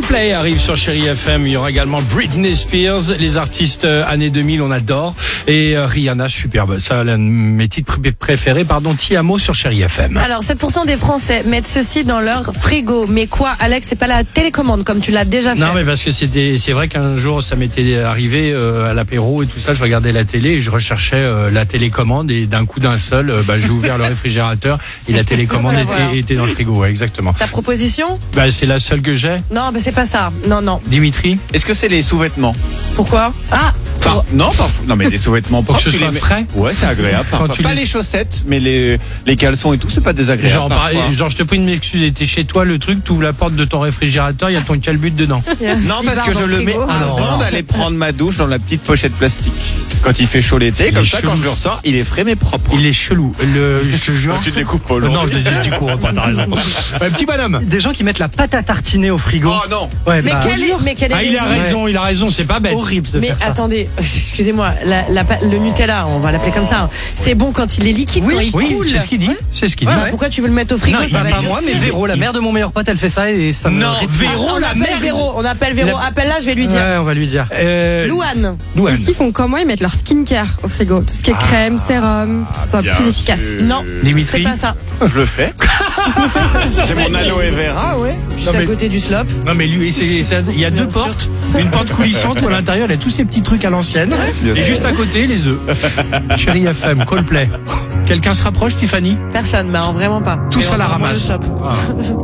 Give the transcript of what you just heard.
Coldplay arrive sur Chérie FM. Il y aura également Britney Spears. Les artistes années 2000, on adore. Et Rihanna, superbe. Ça, l'un de mes titres préférés. Ti Amo sur Chérie FM. Alors, 7% des Français mettent ceci dans leur frigo. Mais quoi, Alex, c'est pas la télécommande comme tu l'as déjà fait. Non, mais parce que c'est vrai qu'un jour, ça m'était arrivé à l'apéro et tout ça. Je regardais la télé et je recherchais la télécommande. Et d'un coup d'un seul, j'ai ouvert le réfrigérateur et la télécommande était dans le frigo. Ouais, exactement. Ta proposition ? C'est la seule que j'ai. Non, c'est pas ça. Non. Dimitri ? Est-ce que c'est les sous-vêtements? Pourquoi ? Non, mais des sous-vêtements Pour propres. que ce soit frais. Ouais, c'est agréable. Pas les chaussettes, mais les caleçons et tout, c'est pas désagréable. Genre, je te prie de m'excuser. T'es chez toi, le truc, t'ouvres la porte de ton réfrigérateur, il y a ton calbut dedans. Non, parce que je le mets avant d'aller prendre ma douche dans la petite pochette plastique. Quand il fait chaud l'été, comme ça, quand je le ressors, il est frais mais propre. Il est chelou. Je te jure. Tu ne les coupes pas Non, aujourd'hui. je te dis, tu cours pas, t'as raison. Petit bonhomme. Des gens qui mettent la pâte à tartiner au frigo. Oh non. Ouais, Mais quelle est Il a raison, c'est pas bête. Horrible de Mais faire ça. attendez, excusez-moi, le Nutella, on va l'appeler comme ça. C'est bon quand il est liquide, quand il coule. c'est ce qu'il dit. C'est ce qu'il dit. Ouais. Pourquoi tu veux le mettre au frigo? Non, Ça va Pas être moi, mais durci. Véro, la mère de mon meilleur pote, elle fait ça et ça me Non, rétine. Véro, On appelle Véro. On appelle Véro. Appelle-la, je vais lui dire. Ouais, on va lui dire. Louane. Louane. Est-ce qu'ils font comment? Ils mettent leur skincare au frigo. Tout ce qui est crème, sérum, que ce soit plus efficace. Non, Dimitri. c'est pas ça. Je le fais. J'ai mon aloe vera, ouais. Juste Non, à mais- côté du slop. Non, mais lui, il y a deux Bien sûr. portes. Une porte coulissante où à l'intérieur, il y a tous ces petits trucs à l'ancienne. bien Et sûr. juste à côté, les œufs. Chérie FM, Coldplay. Quelqu'un se rapproche, Tiffany? Personne, vraiment pas. Tous Mais à la on va au moins ramasse. le slop. Ah.